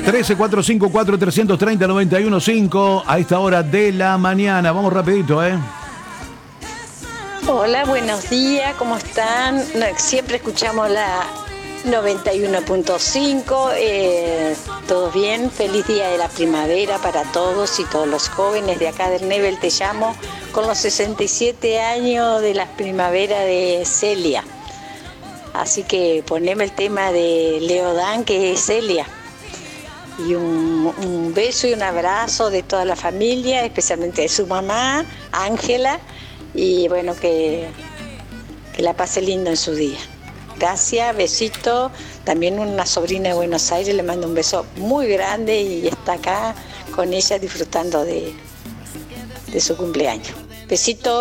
13454330 a esta hora de la mañana. Vamos rapidito, ¿eh? Hola, buenos días, ¿cómo están? Siempre escuchamos la 91.5, ¿todo bien? Feliz día de la primavera para todos y todos los jóvenes de acá del Nebel. Te llamo con los 67 años de la primavera de Celia. Así que poneme el tema de Leodán, que es Celia. Y un beso y un abrazo de toda la familia, especialmente de su mamá, Ángela. Y bueno, que la pase lindo en su día. Gracias, besito. También una sobrina de Buenos Aires, le mando un beso muy grande y está acá con ella disfrutando de su cumpleaños. Besito.